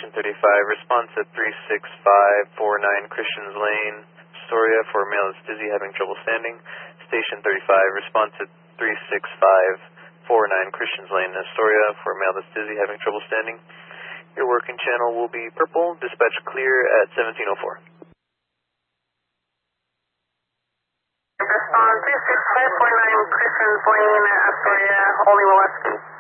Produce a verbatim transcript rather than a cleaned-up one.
Station thirty-five, response at three six five four nine Christians Lane, Astoria, for a male that's dizzy having trouble standing. Station thirty-five, response at three six five four nine Christians Lane, Astoria, for a male that's dizzy having trouble standing. Your working channel will be purple, dispatch clear at seventeen oh four. Response three six five four nine Christians Lane, Astoria, only Molesky.